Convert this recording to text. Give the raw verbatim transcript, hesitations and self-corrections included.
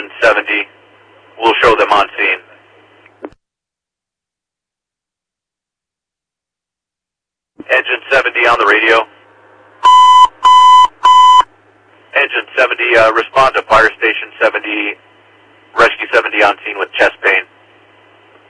Engine seventy. We'll show them on scene. Engine seventy on the radio. Engine seventy, uh, respond to Fire Station seventy, Rescue seventy on scene with chest pain.